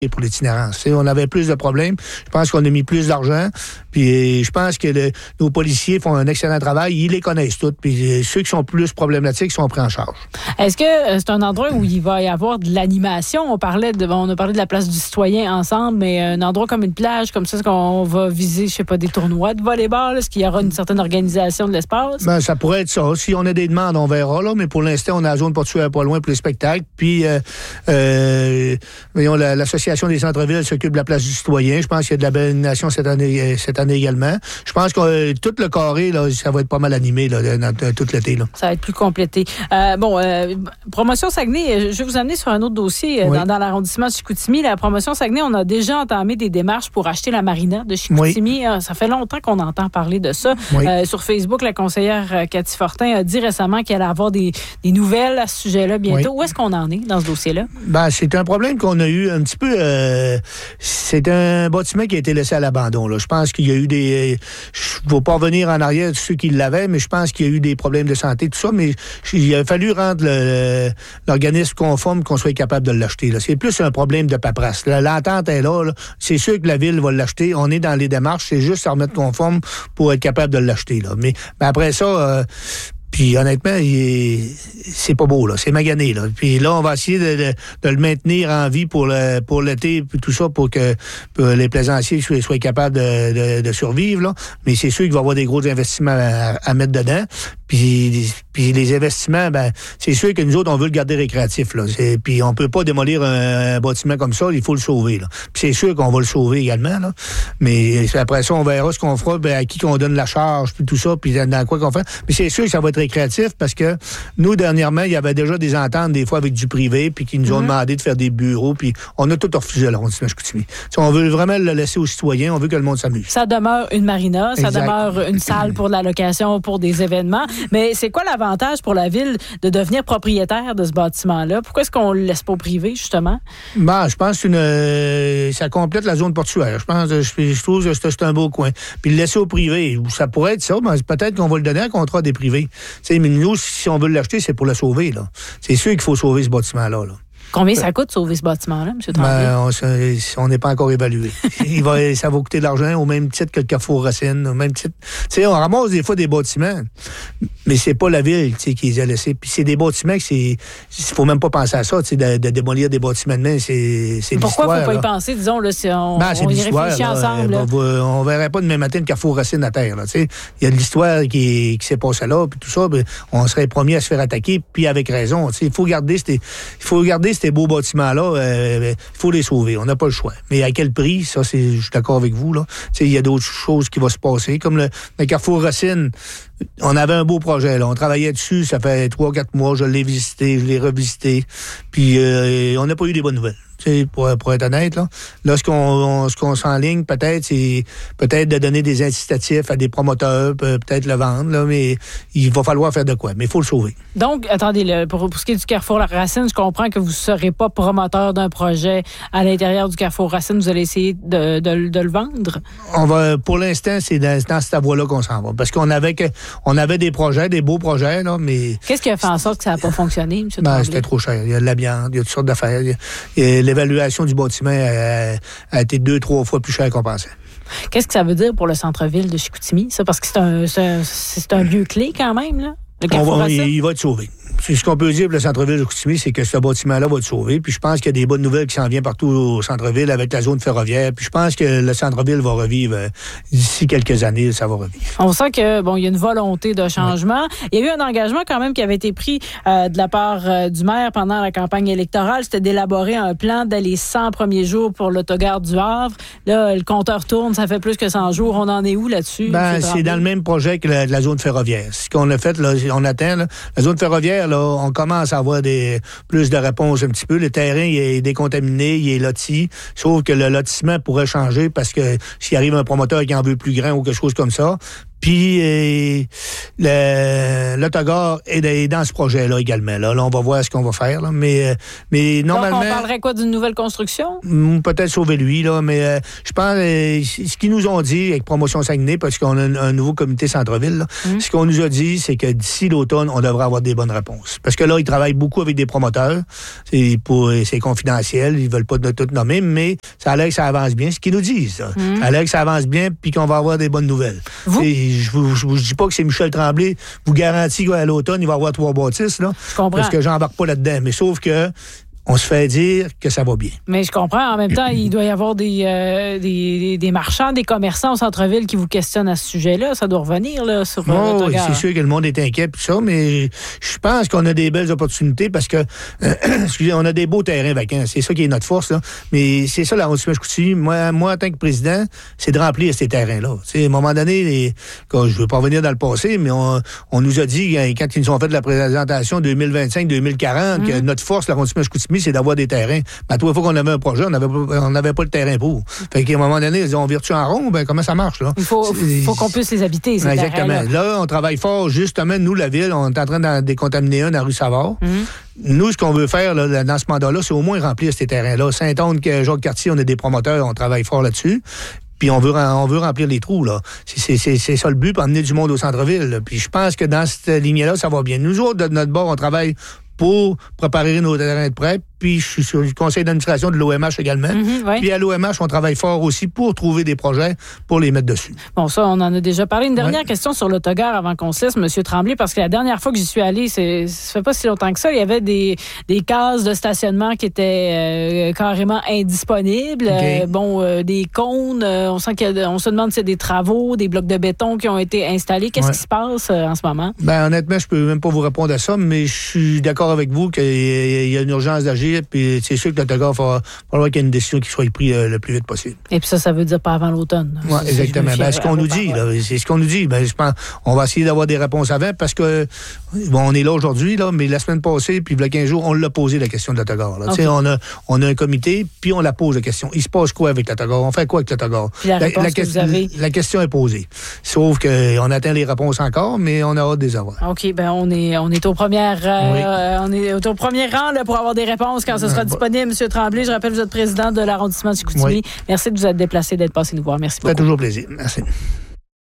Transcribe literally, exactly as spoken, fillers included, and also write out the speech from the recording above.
pour l'itinérance. On avait plus de problèmes. Je pense qu'on a mis plus d'argent. Puis je pense que le, nos policiers font un excellent travail. Ils les connaissent tous. Puis ceux qui sont plus problématiques sont pris en charge. Est-ce que c'est un endroit où il va y avoir de l'animation? On parlait de, on a parlé de la place du citoyen ensemble, mais un endroit comme une plage, comme ça, est-ce qu'on va viser, je sais pas, des tournois de volleyball? Est-ce qu'il y aura une certaine organisation de l'espace? Ben, ça pourrait être ça. Si on a des demandes, on verra. Là, mais pour l'instant, on a la zone portuaire pas loin pour les spectacles. Puis, euh, euh, voyons, la, l'association des centres-villes s'occupe de la place du citoyen. Je pense qu'il y a de la belle animation cette année, cette année également. Je pense que euh, tout le carré, là, ça va être pas mal animé là, dans, dans, tout l'été. Là. Ça va être plus complété. Euh, bon, euh, promotion Saguenay, je vais vous amener sur un autre dossier oui. dans, dans l'arrondissement de Chicoutimi. La promotion Saguenay, on a déjà entamé des démarches pour acheter la marina de Chicoutimi. Oui. Ça fait longtemps qu'on entend parler de ça. Oui. Euh, sur Facebook, la conseillère Cathy Fortin a dit récemment qu'elle allait avoir des, des nouvelles à ce sujet-là bientôt. Oui. Où est-ce qu'on en est dans ce dossier-là? Ben, c'est un problème qu'on a eu un petit peu. Euh, c'est un bâtiment qui a été laissé à l'abandon. Là. Je pense qu'il y a eu des... Je ne vais pas revenir en arrière de ceux qui l'avaient, mais je pense qu'il y a eu des problèmes de santé, tout ça, mais il a fallu rendre le, l'organisme conforme qu'on soit capable de l'acheter. Là. C'est plus un problème de paperasse. Là, l'entente est là, là. C'est sûr que la ville va l'acheter. On est dans les démarches. C'est juste à remettre conforme pour être capable de l'acheter. Là. Mais, mais après ça... Euh, Puis honnêtement, il est... c'est pas beau, là. C'est magané, là. Puis là, on va essayer de, de, de le maintenir en vie pour, le, pour l'été, puis tout ça, pour que pour les plaisanciers soient, soient capables de, de, de survivre, là. Mais c'est sûr qu'il va y avoir des gros investissements à, à mettre dedans. Puis, puis les investissements, ben, c'est sûr que nous autres, on veut le garder récréatif, là. C'est, puis on peut pas démolir un, un bâtiment comme ça, il faut le sauver, là. Puis c'est sûr qu'on va le sauver également, là. Mais après ça, on verra ce qu'on fera, ben, à qui qu'on donne la charge, puis tout ça, puis dans quoi qu'on fait. Mais c'est sûr que ça va être récréatif parce que nous, dernièrement, il y avait déjà des ententes, des fois, avec du privé, puis qui nous ont mm-hmm. demandé de faire des bureaux, puis on a tout refusé à l'arrondissement Chicoutimi. On veut vraiment le laisser aux citoyens, on veut que le monde s'amuse. Ça demeure une marina, ça exact. demeure une salle pour la location, pour des événements. Mais c'est quoi l'avantage pour la ville de devenir propriétaire de ce bâtiment-là? Pourquoi est-ce qu'on le laisse pas au privé, justement? Ben, je pense que une, euh, ça complète la zone portuaire. Je pense, je, je trouve que c'est, c'est un beau coin. Puis le laisser au privé, ça pourrait être ça, mais peut-être qu'on va le donner à contrat des privés. T'sais, mais nous, si on veut l'acheter, c'est pour le sauver. Là. C'est sûr qu'il faut sauver ce bâtiment-là. Là. Combien ça coûte sauver ce bâtiment-là, M. Tremblay? Ben, on n'est pas encore évalué. Il va, ça va coûter de l'argent au même titre que le Carrefour Racine, au même titre. T'sais, on ramasse des fois des bâtiments, mais c'est pas la ville qui les a laissés. Puis c'est des bâtiments que c'est... Il faut même pas penser à ça, de, de démolir des bâtiments de main, c'est, c'est Pourquoi l'histoire. Pourquoi il ne faut pas là. y penser, disons, là, si on, ben, on y réfléchit là, ensemble? Là. Là. On ne verrait pas demain matin le Carrefour Racine à terre. Il y a de l'histoire qui, qui s'est passée là, puis tout ça, ben, on serait promis à se faire attaquer, puis avec raison. Il faut garder ces, il faut garder ces beaux bâtiments-là. Il euh, faut les sauver. On n'a pas le choix. Mais à quel prix? Ça, c'est, je suis d'accord avec vous. Il y a d'autres choses qui vont se passer. Comme le, le Carrefour Racine, on avait un beau projet. Là. On travaillait dessus. Ça fait trois, quatre mois. Je l'ai visité, je l'ai revisité. Puis, euh, on n'a pas eu des bonnes nouvelles. Pour, pour être honnête, là. Là, ce qu'on, on, ce qu'on s'enligne, peut-être, c'est peut-être de donner des incitatifs à des promoteurs, peut-être le vendre, là, mais il va falloir faire de quoi. Mais il faut le sauver. Donc, attendez, là, pour, pour ce qui est du Carrefour La Racine, je comprends que vous ne serez pas promoteur d'un projet à l'intérieur du Carrefour Racine. Vous allez essayer de, de, de le vendre? On va, pour l'instant, c'est dans, dans cette voie-là qu'on s'en va. Parce qu'on avait, on avait des projets, des beaux projets, là, mais... Qu'est-ce qui a fait en sorte que ça n'a pas fonctionné, M. Ben, Tremblay? C'était trop cher. Il y a de la viande, il y a toutes sortes d'affaires. Il y a, il y a l'évaluation du bâtiment a, a été deux, trois fois plus cher qu'on pensait. Qu'est-ce que ça veut dire pour le centre-ville de Chicoutimi? Ça, parce que c'est un, c'est un, c'est un lieu clé quand même, là? Le Carrefour va, il, il va être sauvé. C'est ce qu'on peut dire pour le centre-ville de Chicoutimi, c'est que ce bâtiment-là va être sauvé. Puis je pense qu'il y a des bonnes nouvelles qui s'en viennent partout au centre-ville avec la zone ferroviaire. Puis je pense que le centre-ville va revivre euh, d'ici quelques années, ça va revivre. On sent que bon, il y a une volonté de changement. Oui. Il y a eu un engagement quand même qui avait été pris euh, de la part euh, du maire pendant la campagne électorale, c'était d'élaborer un plan dès les cent premiers jours pour l'autogare du Havre. Là, le compteur tourne, ça fait plus que cent jours. On en est où là-dessus? Ben, c'est dans le même projet que la, la zone ferroviaire. Ce qu'on a fait, là, on attend, là, la zone ferroviaire, là, on commence à avoir des, plus de réponses un petit peu. Le terrain, il est décontaminé, il est loti. Sauf que le lotissement pourrait changer parce que s'il arrive un promoteur qui en veut plus grand ou quelque chose comme ça, Puis euh, le, l'autogare est dans ce projet-là également. Là, là on va voir ce qu'on va faire. Là. Mais, mais normalement... Donc, on parlerait quoi d'une nouvelle construction? Peut-être sauver lui, là. Mais euh, je pense euh, ce qu'ils nous ont dit avec Promotion Saguenay, parce qu'on a un, un nouveau comité centre-ville, là, mmh. ce qu'on nous a dit, c'est que d'ici l'automne, on devrait avoir des bonnes réponses. Parce que là, ils travaillent beaucoup avec des promoteurs. C'est, pour, c'est confidentiel. Ils veulent pas de tout nommer, mais ça a l'air que ça avance bien. Ce qu'ils nous disent, ça. Mmh. Ça a l'air que ça avance bien puis qu'on va avoir des bonnes nouvelles. Vous? Je vous, je vous dis pas que c'est Michel Tremblay vous garantit qu'à l'automne, il va y avoir trois bâtisses, là. Je comprends. Parce que j'embarque pas là-dedans. Mais sauf que on se fait dire que ça va bien. Mais je comprends. En même temps, il doit y avoir des, euh, des, des marchands, des commerçants au centre-ville qui vous questionnent à ce sujet-là. Ça doit revenir là, sur oh, votre oui, c'est sûr que le monde est inquiet et ça, mais je pense qu'on a des belles opportunités parce que, euh, excusez, on a des beaux terrains vacants. C'est ça qui est notre force. Là. Mais c'est ça l'arrondissement-Chicoutimi. Moi, moi, en tant que président, c'est de remplir ces terrains-là. T'sais, à un moment donné, les, quand, je ne veux pas revenir dans le passé, mais on, on nous a dit, quand ils nous ont fait la présentation deux mille vingt-cinq deux mille quarante, mmh. que notre force, l'arrondissement-Chicoutimi, c'est d'avoir des terrains. Mais à tous les fois qu'on avait un projet, on n'avait on avait pas le terrain pour. Fait qu'à un moment donné, ils disent, on vire-tu en rond? Ben, comment ça marche, là? Il faut, faut qu'on puisse les habiter, ces exactement. terrains-là. Là, on travaille fort, justement, nous, la ville, on est en train d'en décontaminer un à rue Savard. Mm-hmm. Nous, ce qu'on veut faire là, dans ce mandat-là, c'est au moins remplir ces terrains-là. Saint-Onde, Jacques-Cartier, on a des promoteurs, on travaille fort là-dessus. Puis on veut, on veut remplir les trous, là. C'est, c'est, c'est ça le but, pour emmener du monde au centre-ville. Là. Puis je pense que dans cette lignée-là, ça va bien. Nous autres, de notre bord, on travaille pour préparer nos terrains de prêt. Puis je suis sur le conseil d'administration de l'O M H également. Mm-hmm, oui. Puis à l'O M H, on travaille fort aussi pour trouver des projets pour les mettre dessus. Bon, ça, on en a déjà parlé. Une dernière oui. question sur l'autogare avant qu'on se laisse, M. Tremblay, parce que la dernière fois que j'y suis allé, c'est, ça fait pas si longtemps que ça, il y avait des, des cases de stationnement qui étaient euh, carrément indisponibles. Okay. Euh, bon, euh, des cônes, euh, on sent qu'on se demande si c'est des travaux, des blocs de béton qui ont été installés. Qu'est-ce ouais. qui se passe euh, en ce moment? Ben honnêtement, je peux même pas vous répondre à ça, mais je suis d'accord avec vous qu'il y a une urgence d'agir. Puis c'est sûr que l'autogare, il va falloir qu'il y ait une décision qui soit prise euh, le plus vite possible. Et puis ça, ça veut dire pas avant l'automne. Oui, exactement. Ben, ce qu'on nous dit, là, c'est ce qu'on nous dit. Ben, je pense, on va essayer d'avoir des réponses avant parce que, bon, on est là aujourd'hui, là, mais la semaine passée, puis il y a quinze jours, on l'a posé la question de l'autogare. Okay. On a, on a un comité, puis on la pose la question. Il se passe quoi avec l'autogare? On fait quoi avec l'autogare? La, la, la, que vous avez... la question est posée. Sauf qu'on attend les réponses encore, mais on a hâte de les avoir. OK, ben on est, on est au premier, euh, oui. on est au premier rang là, pour avoir des réponses quand ce sera disponible. M. Tremblay, je rappelle, vous êtes président de l'arrondissement de Chicoutimi. Oui. Merci de vous être déplacé, d'être passé nous voir. Merci beaucoup. Ça fait toujours plaisir. Merci.